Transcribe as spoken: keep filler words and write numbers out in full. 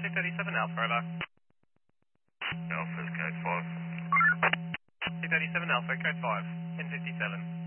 two thirty-seven Alpha, over. Alpha's code five. two thirty-seven Alpha, code five, ten fifty-seven.